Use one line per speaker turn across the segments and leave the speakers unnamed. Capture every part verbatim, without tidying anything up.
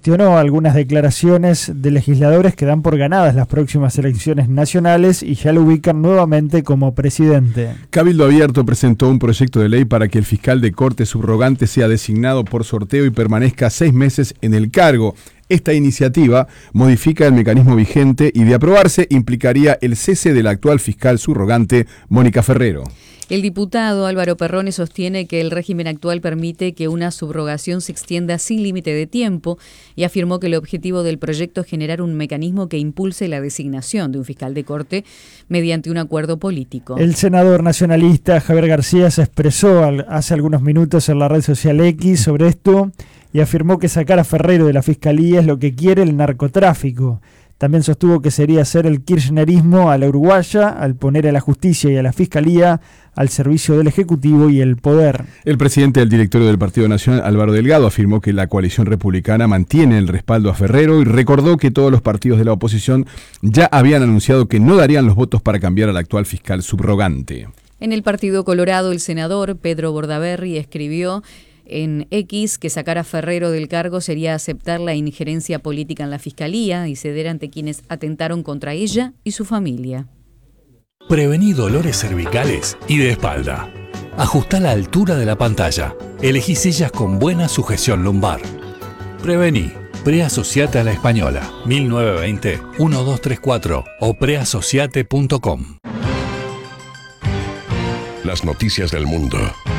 cuestionó algunas declaraciones de legisladores que dan por ganadas las próximas elecciones nacionales y ya lo ubican nuevamente como presidente.
Cabildo Abierto presentó un proyecto de ley para que el fiscal de corte subrogante sea designado por sorteo y permanezca seis meses en el cargo. Esta iniciativa modifica el mecanismo vigente y, de aprobarse, implicaría el cese de la actual fiscal subrogante, Mónica Ferrero.
El diputado Álvaro Perrone sostiene que el régimen actual permite que una subrogación se extienda sin límite de tiempo y afirmó que el objetivo del proyecto es generar un mecanismo que impulse la designación de un fiscal de corte mediante un acuerdo político.
El senador nacionalista Javier García se expresó hace algunos minutos en la red social X sobre esto y afirmó que sacar a Ferrero de la fiscalía es lo que quiere el narcotráfico. También sostuvo que sería hacer el kirchnerismo a la uruguaya al poner a la justicia y a la fiscalía al servicio del Ejecutivo y el poder.
El presidente del directorio del Partido Nacional, Álvaro Delgado, afirmó que la coalición republicana mantiene el respaldo a Ferrero y recordó que todos los partidos de la oposición ya habían anunciado que no darían los votos para cambiar al actual fiscal subrogante.
En el Partido Colorado, el senador Pedro Bordaberry escribió en X que sacar a Ferrero del cargo sería aceptar la injerencia política en la Fiscalía y ceder ante quienes atentaron contra ella y su familia.
Prevení dolores cervicales y de espalda. Ajustá la altura de la pantalla. Elegí sillas con buena sujeción lumbar. Prevení. Preasociate a la Española. mil novecientos veinte, doce treinta y cuatro o preasociate punto com.
Las noticias del mundo.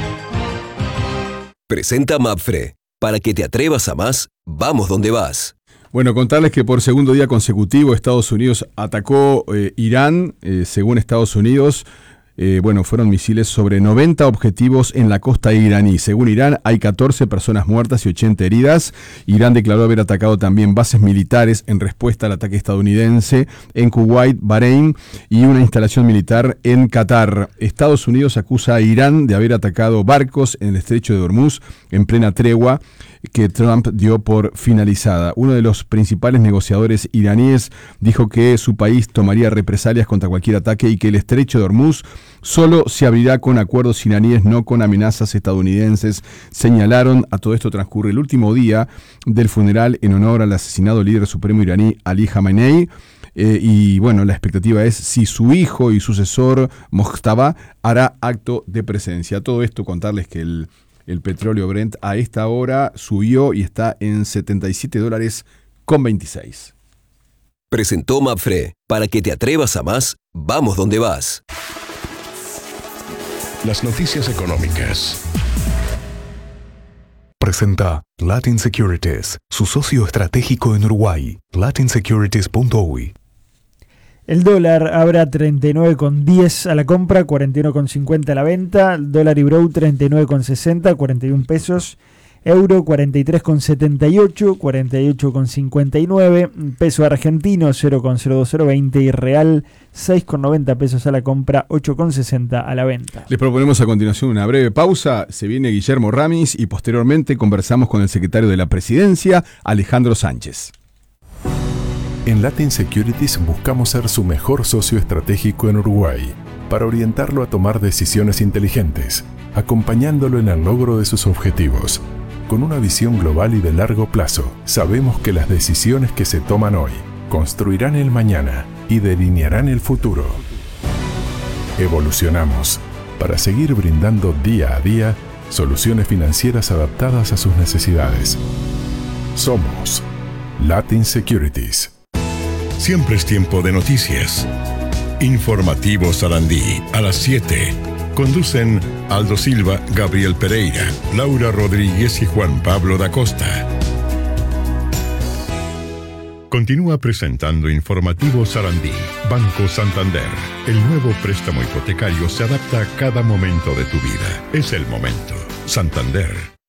Presenta Mapfre. Para que te atrevas a más, vamos donde vas.
Bueno, contarles que por segundo día consecutivo Estados Unidos atacó eh, Irán. Eh, según Estados Unidos, eh, bueno, fueron misiles sobre noventa objetivos en la costa iraní. Según Irán, hay catorce personas muertas y ochenta heridas. Irán declaró haber atacado también bases militares en respuesta al ataque estadounidense en Kuwait, Bahrein y una instalación militar en Qatar. Estados Unidos acusa a Irán de haber atacado barcos en el estrecho de Hormuz en plena tregua que Trump dio por finalizada. Uno de los principales negociadores iraníes dijo que su país tomaría represalias contra cualquier ataque y que el estrecho de Hormuz solo se abrirá con acuerdos iraníes, no con amenazas estadounidenses. Señalaron, a todo esto transcurre el último día del funeral en honor al asesinado líder supremo iraní Ali Khamenei. Eh, y bueno, la expectativa es si su hijo y sucesor Mojtaba hará acto de presencia. Todo esto contarles que el El petróleo Brent a esta hora subió y está en setenta y siete dólares con veintiséis.
Presentó Mapfre. Para que te atrevas a más, vamos donde vas.
Las noticias económicas.
Presenta Latin Securities, su socio estratégico en Uruguay. latin securities punto u y.
El dólar abre a treinta y nueve con diez a la compra, cuarenta y uno con cincuenta a la venta. El dólar Ibrow treinta y nueve con sesenta, cuarenta y uno pesos. Euro cuarenta y tres con setenta y ocho, cuarenta y ocho con cincuenta y nueve. Peso argentino cero con cero dos cero veinte y real seis con noventa pesos a la compra, ocho con sesenta a la venta.
Les proponemos a continuación una breve pausa. Se viene Guillermo Ramis y posteriormente conversamos con el secretario de la Presidencia, Alejandro Sánchez.
En Latin Securities buscamos ser su mejor socio estratégico en Uruguay para orientarlo a tomar decisiones inteligentes, acompañándolo en el logro de sus objetivos. Con una visión global y de largo plazo, sabemos que las decisiones que se toman hoy construirán el mañana y delinearán el futuro. Evolucionamos para seguir brindando día a día soluciones financieras adaptadas a sus necesidades. Somos Latin Securities.
Siempre es tiempo de noticias. Informativo Sarandí a las siete. Conducen Aldo Silva, Gabriel Pereira, Laura Rodríguez y Juan Pablo da Costa. Continúa presentando Informativo Sarandí. Banco Santander. El nuevo préstamo hipotecario se adapta a cada momento de tu vida. Es el momento. Santander.